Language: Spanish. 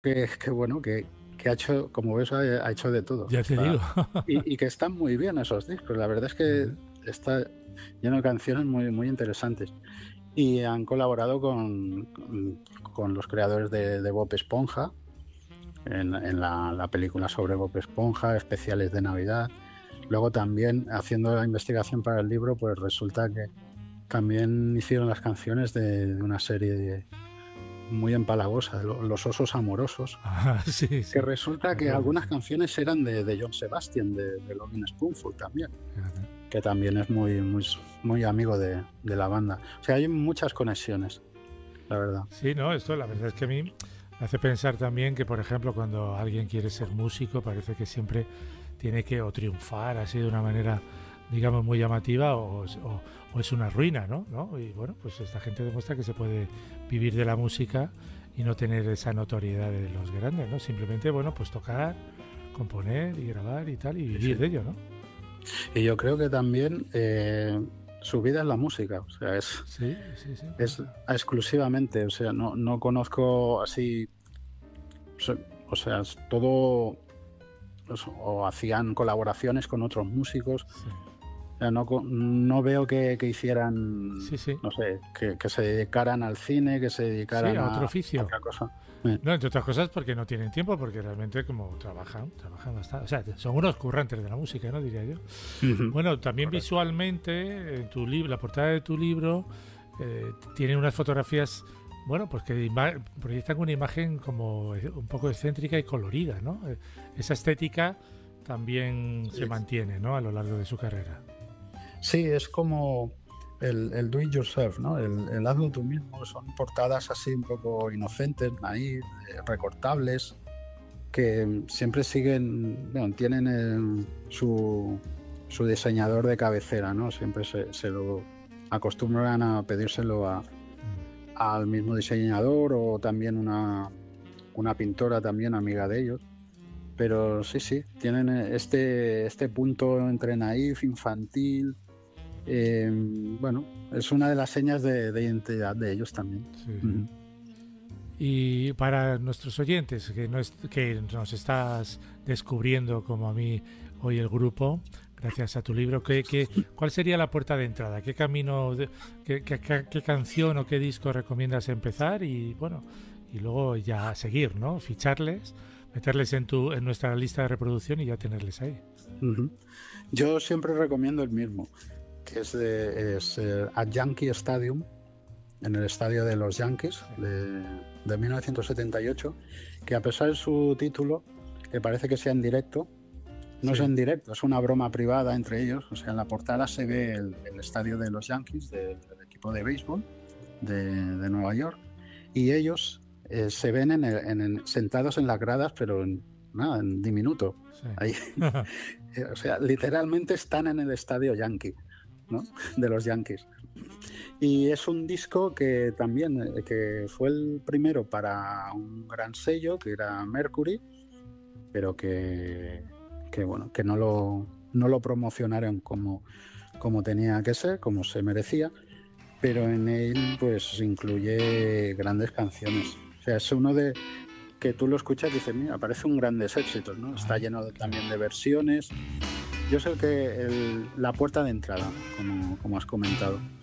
que bueno, que ha hecho, como ves, ha hecho de todo. Ya O te sea, digo. y que están muy bien esos discos. La verdad es que Fíjate. está lleno de canciones muy, muy interesantes. Y han colaborado con los creadores de Bob Esponja en la película sobre Bob Esponja, especiales de Navidad. Luego también, haciendo la investigación para el libro, pues resulta que también hicieron las canciones de una serie muy empalagosa, Los osos amorosos, Ah, sí, que sí, resulta me que acuerdo, algunas sí. canciones eran de John Sebastian, de Lovin' Spoonful también, Fíjate. que también es muy, muy, muy amigo de la banda. O sea, hay muchas conexiones, la verdad. Sí, no, esto la verdad es que a mí me hace pensar también que, por ejemplo, cuando alguien quiere ser músico, parece que siempre tiene que o triunfar así de una manera, digamos, muy llamativa o es una ruina, ¿no? ¿no? Y bueno, pues esta gente demuestra que se puede vivir de la música y no tener esa notoriedad de los grandes, ¿no? Simplemente, bueno, pues tocar, componer y grabar y tal y Sí, vivir sí. de ello, ¿no? Y yo creo que también su vida es la música, o sea, Sí, sí, sí, claro, es claro. exclusivamente, o sea, no conozco así, o sea, es todo, o hacían colaboraciones con otros músicos. Sí, O sea, no veo que hicieran, sí, sí. no sé, que se dedicaran al cine, que se Sí, dedicaran a a otro oficio. otra cosa. No, entre otras cosas porque no tienen tiempo, porque realmente como trabajan bastante. O sea, son unos currantes de la música, ¿no? Diría yo. Ujú. Bueno, también Correcto. visualmente, en tu libro, la portada de tu libro tiene unas fotografías, bueno, pues que proyectan una imagen como un poco excéntrica y colorida, ¿no? Esa estética también se Sí. mantiene, ¿no? A lo largo de su carrera. Sí, es como el do it yourself, ¿no? El hazlo tú mismo. Son portadas así un poco inocentes, ahí, recortables, que siempre siguen, bueno, tienen su diseñador de cabecera, ¿no? Siempre se lo acostumbran a pedírselo Mm. al mismo diseñador o también una pintora también amiga de ellos. Pero sí, sí, tienen este punto entre naif, infantil. Bueno, es una de las señas de identidad de ellos también. Sí, sí. Ujú. Y para nuestros oyentes, que nos estás descubriendo como a mí hoy el grupo, gracias a tu libro, ¿cuál sería la puerta de entrada? ¿Qué camino, qué canción o qué disco recomiendas empezar? Y bueno, y luego ya seguir, ¿no? Ficharles, meterles en nuestra lista de reproducción y ya tenerles ahí. Ujú. Yo siempre recomiendo el mismo, que es at Yankee Stadium, en el estadio de los Yankees Sí, de 1978, que a pesar de su título, que parece que sea en directo, no es sí, en directo, es una broma privada entre ellos. O sea, en la portada se ve el estadio de los Yankees, del equipo de béisbol de Nueva York, y ellos se ven sentados en las gradas, pero nada, en diminuto. sí. Ahí, o sea, literalmente están en el estadio Yankee, ¿no? De los Yankees. Y es un disco que también que fue el primero para un gran sello, que era Mercury, pero que bueno, que no lo promocionaron como tenía que ser, como se merecía, pero en él pues incluye grandes canciones. O sea, es uno de que tú lo escuchas y dices, mira, parece un grandes éxitos, ¿no? Está Ay, lleno claro. también de versiones. Yo sé que la puerta de entrada, como has comentado.